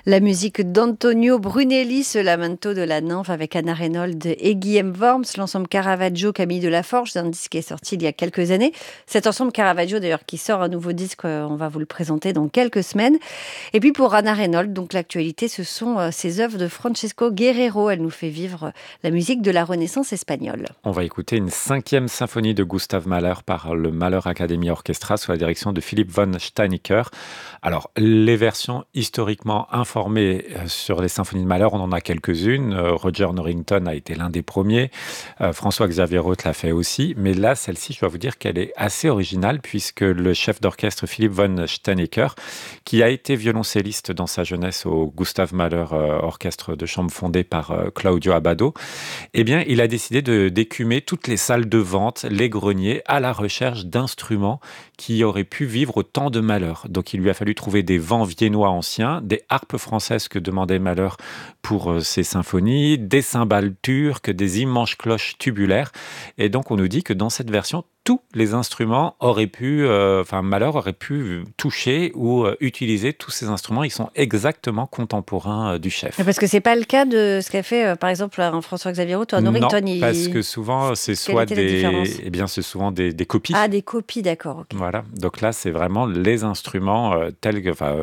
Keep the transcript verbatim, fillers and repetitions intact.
La musique d'Antonio Brunelli, ce lamento de la nymphe avec Anna Reynold et Guillaume Worms, l'ensemble Caravaggio, Camille Delaforge, c'est un disque qui est sorti il y a quelques années. Cet ensemble Caravaggio d'ailleurs qui sort un nouveau disque, euh, on va vous le présenter dans quelques semaines. Et puis pour Anna Reynold, donc l'actualité, ce sont euh, ces œuvres de Francesco Guerrero. Elle nous fait vivre la musique de la Renaissance espagnole. On va écouter une cinquième symphonie de Gustav Mahler par le Mahler Academy Orchestra sous la direction de Philipp von Steinecker. Alors, les versions historiquement informées sur les symphonies de Mahler, on en a quelques-unes. Roger Norrington a été l'un des premiers. Euh, François-Xavier Roth l'a fait aussi. Mais là, celle-ci, je dois vous dire qu'elle est assez originale puisque le chef d'orchestre Philipp von Steinecker, qui a été violoncelliste dans sa jeunesse au Gustav Mahler euh, Orchestre de chambre fondé par euh, Claudio Abbado, eh bien, il a décidé de d'écumer toutes les salles de vente, les greniers, à la recherche d'instruments qui auraient pu vivre au temps de Mahler. Donc, il lui a fallu trouver des vents viennois anciens, des harpes françaises que demandait Mahler pour euh, ses symphonies, des cymbales turques, des immenses cloches tubulaires. Et donc, on nous dit que dans cette version, tous les instruments auraient pu, euh, enfin Mahler aurait pu toucher ou euh, utiliser tous ces instruments. Ils sont exactement contemporains euh, du chef. Parce que c'est pas le cas de ce qu'a fait, euh, par exemple, un François-Xavier Roth ou un Non, Norrington. Il... parce que souvent c'est Quelle soit était la différence? des, eh bien c'est souvent des, des copies. Ah, des copies, d'accord, ok. Voilà. Donc là, c'est vraiment les instruments euh, tels que, enfin,